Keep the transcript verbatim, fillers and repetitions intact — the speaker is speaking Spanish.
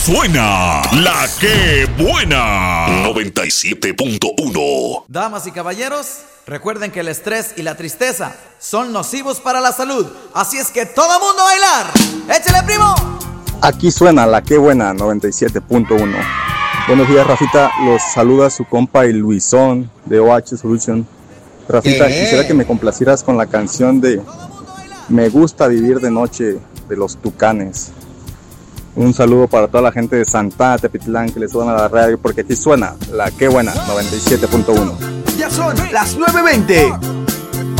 suena la que buena. noventa y siete punto uno. Damas y caballeros, recuerden que el estrés y la tristeza son nocivos para la salud. Así es que todo mundo a bailar. ¡Échale, primo! Aquí suena la que buena, noventa y siete punto uno. Buenos días, Rafita. Los saluda su compa el Luisón de O H Solution. Rafita, ¿Qué? quisiera que me complacieras con la canción de Me gusta vivir de noche de los Tucanes. Un saludo para toda la gente de Santana, Tepitlán, que le suena a la radio, porque aquí suena la que buena, noventa y siete punto uno. Ya son las nueve veinte.